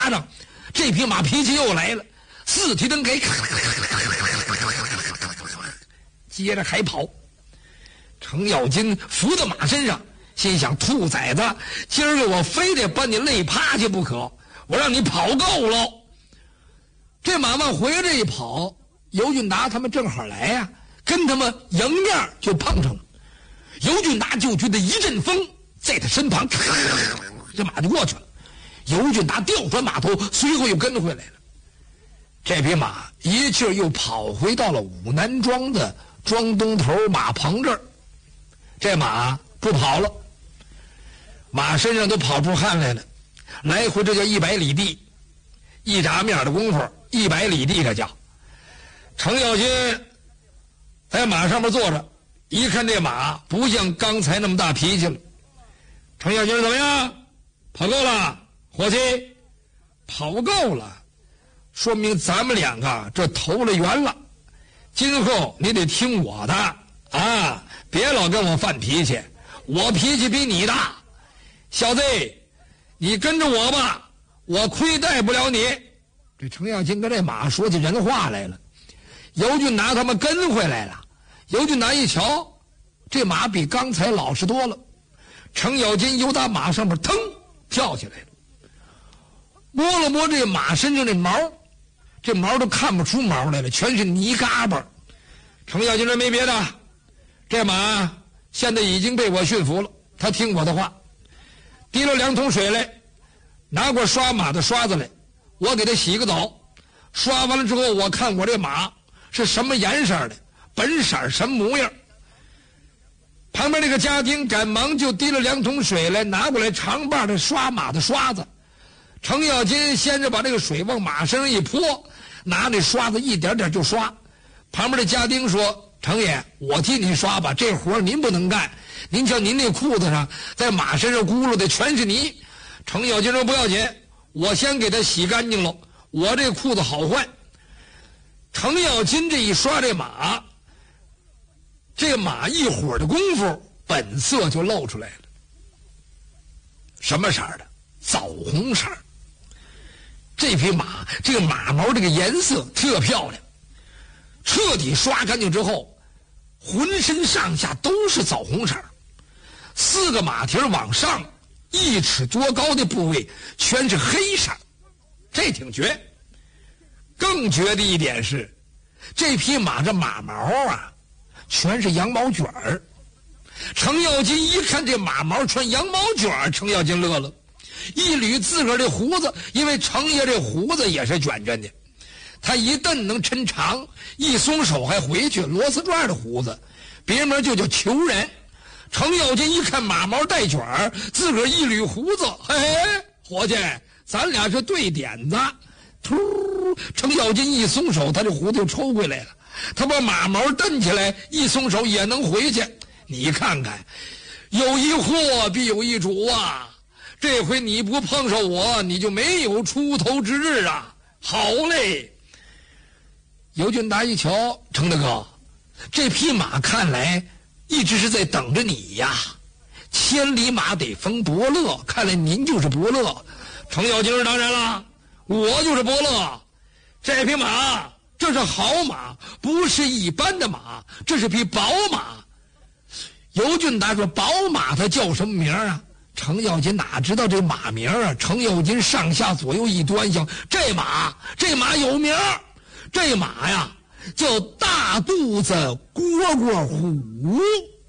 掌，这匹马脾气又来了，四蹄蹬给，接着还跑。程咬金伏到马身上，心想：兔崽子，今儿个我非得把你累趴下不可，我让你跑够了。这马往回这一跑，尤俊达他们正好来呀，跟他们迎面就碰上了。尤俊达就觉得一阵风在他身旁，这马就过去了。尤俊达调转马头，随后又跟回来了。这匹马一气儿又跑回到了武南庄的庄东头马棚这儿。这马不跑了，马身上都跑出汗来了，来回这叫100里地，一眨面的功夫，100里地这叫。程咬金在马上面坐着，一看这马不像刚才那么大脾气了。程咬金怎么样？跑够了，伙计？跑够了，说明咱们两个这投了缘了。今后你得听我的啊，别老跟我犯脾气，我脾气比你大。小子，你跟着我吧，我亏待不了你。这程咬金跟这马说起人话来了。尤俊达他们跟回来了。尤俊达一瞧，这马比刚才老实多了。程咬金由打马上面腾跳起来了，摸了摸这马身上这毛，这毛都看不出毛来了，全是泥嘎巴。程咬金说：“没别的，这马现在已经被我驯服了，他听我的话。提了2桶水来，拿过刷马的刷子来，我给他洗个澡。刷完了之后，我看我这马是什么颜色的，本色什么模样。”旁边那个家丁赶忙就提了2桶水来，拿过来长把的刷马的刷子。程咬金先是把这个水往马身上一泼，拿那刷子一点点就刷。旁边的家丁说：“程爷，我替您刷吧，这活您不能干。您瞧您那裤子上在马身上咕噜的全是泥。”程咬金说：“不要紧，我先给他洗干净了，我这裤子好换。”程咬金这一刷这马，这马一会儿的功夫，本色就露出来了。什么色的？枣红色。这匹马，这个马毛这个颜色特漂亮，彻底刷干净之后，浑身上下都是枣红色。4个马蹄往上1尺多高的部位全是黑色，这挺绝。更绝的一点是，这匹马这马毛啊，全是羊毛卷儿。程咬金一看这马毛穿羊毛卷儿，程咬金乐了，一捋自个儿的胡子，因为程爷这胡子也是卷着的，他一蹬能抻长，一松手还回去，螺丝转的胡子，别名就叫求人。程咬金一看马毛带卷儿，自个儿一捋胡子，嘿，伙计，咱俩是对点子。突，程咬金一松手，他这胡子就抽回来了。他把马毛蹬起来，一松手也能回去。你看看，有一货必有一主啊！这回你不碰上我，你就没有出头之日啊！好嘞！尤俊达一瞧，程大哥，这匹马看来一直是在等着你呀。千里马得逢伯乐，看来您就是伯乐。程咬金当然了，我就是伯乐。这匹马，这是好马，不是一般的马，这是匹宝马。尤俊达说：“宝马它叫什么名啊？”程咬金哪知道这马名啊？程咬金上下左右一端详，这马有名，这马呀叫大肚子蝈蝈虎。